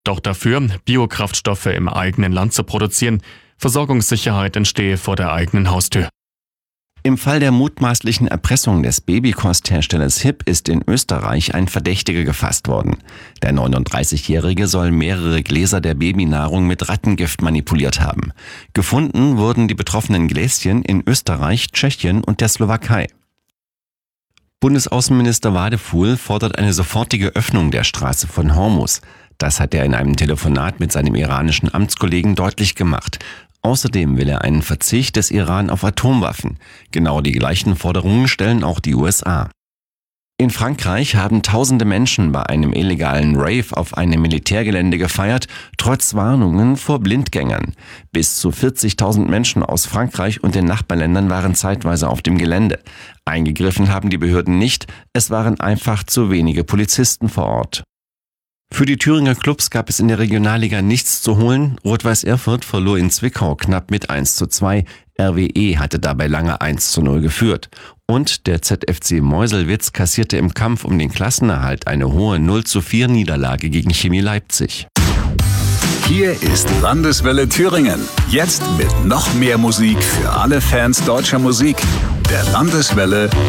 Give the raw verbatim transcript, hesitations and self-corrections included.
Doch dafür, Biokraftstoffe im eigenen Land zu produzieren, Versorgungssicherheit entstehe vor der eigenen Haustür. Im Fall der mutmaßlichen Erpressung des Babykostherstellers Hipp ist in Österreich ein Verdächtiger gefasst worden. Der neununddreißigjährige soll mehrere Gläser der Babynahrung mit Rattengift manipuliert haben. Gefunden wurden die betroffenen Gläschen in Österreich, Tschechien und der Slowakei. Bundesaußenminister Wadefuhl fordert eine sofortige Öffnung der Straße von Hormuz. Das hat er in einem Telefonat mit seinem iranischen Amtskollegen deutlich gemacht. Außerdem will er einen Verzicht des Iran auf Atomwaffen. Genau die gleichen Forderungen stellen auch die U S A. In Frankreich haben tausende Menschen bei einem illegalen Rave auf einem Militärgelände gefeiert, trotz Warnungen vor Blindgängern. Bis zu vierzigtausend Menschen aus Frankreich und den Nachbarländern waren zeitweise auf dem Gelände. Eingegriffen haben die Behörden nicht, es waren einfach zu wenige Polizisten vor Ort. Für die Thüringer Clubs gab es in der Regionalliga nichts zu holen. Rot-Weiß Erfurt verlor in Zwickau knapp mit eins zu zwei. R W E hatte dabei lange eins zu null geführt. Und der Z F C Meuselwitz kassierte im Kampf um den Klassenerhalt eine hohe null zu vier Niederlage gegen Chemie Leipzig. Hier ist Landeswelle Thüringen. Jetzt mit noch mehr Musik für alle Fans deutscher Musik. Der Landeswelle